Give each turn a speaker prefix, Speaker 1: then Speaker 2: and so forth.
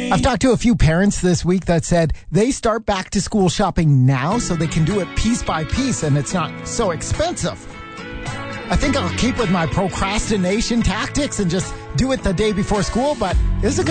Speaker 1: I've talked to a few parents this week that said they start back to school shopping now so they can do it piece by piece and it's not so expensive. I think I'll keep with my procrastination tactics and just do it the day before school, but this is a